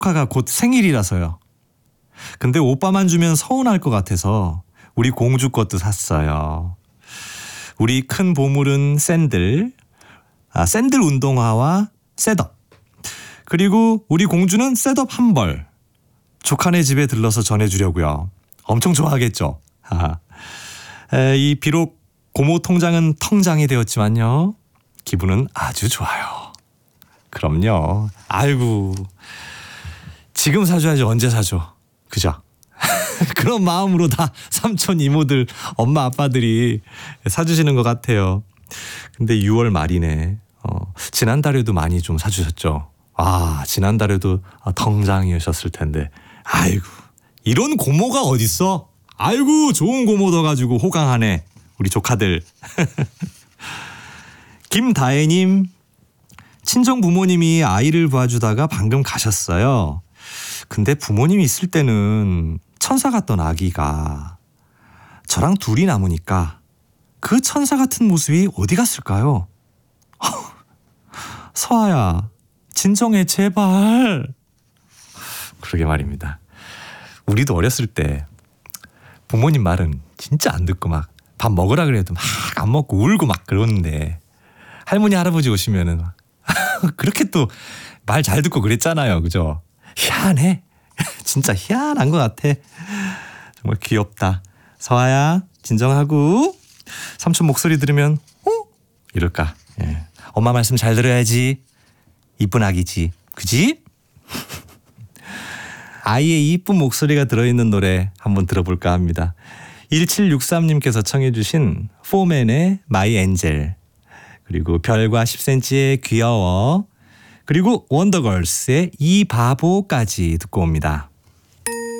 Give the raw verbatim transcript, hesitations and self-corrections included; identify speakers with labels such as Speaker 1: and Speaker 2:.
Speaker 1: 조카가 곧 생일이라서요. 근데 오빠만 주면 서운할 것 같아서 우리 공주 것도 샀어요. 우리 큰 보물은 샌들, 아, 샌들 운동화와 셋업. 그리고 우리 공주는 셋업 한 벌. 조카네 집에 들러서 전해주려고요. 엄청 좋아하겠죠. 에, 이 비록 고모 통장은 텅장이 되었지만요. 기분은 아주 좋아요. 그럼요. 아이고. 지금 사줘야지 언제 사줘. 그죠? 그런 마음으로 다 삼촌 이모들 엄마 아빠들이 사주시는 것 같아요. 근데 유월 말이네. 어, 지난달에도 많이 좀 사주셨죠. 아, 지난달에도 텅장이셨을 텐데. 아이고, 이런 고모가 어딨어? 아이고, 좋은 고모 둬가지고 호강하네 우리 조카들. 김다혜님, 친정 부모님이 아이를 봐주다가 방금 가셨어요. 근데 부모님이 있을 때는 천사 같던 아기가 저랑 둘이 남으니까 그 천사 같은 모습이 어디 갔을까요? 서아야, 진정해 제발. 그러게 말입니다. 우리도 어렸을 때 부모님 말은 진짜 안 듣고 막 밥 먹으라 그래도 막 안 먹고 울고 막 그러는데 할머니 할아버지 오시면은 막 그렇게 또 말 잘 듣고 그랬잖아요. 그죠? 희한해. 진짜 희한한 것 같아. 정말 귀엽다. 서아야, 진정하고 삼촌 목소리 들으면 어? 이럴까. 예. 엄마 말씀 잘 들어야지. 이쁜 아기지. 그지? 아이의 이쁜 목소리가 들어있는 노래 한번 들어볼까 합니다. 일칠육삼님께서 청해 주신 포맨의 마이 엔젤, 그리고 별과 십 센티미터의 귀여워, 그리고 원더걸스의 이 바보까지 듣고 옵니다.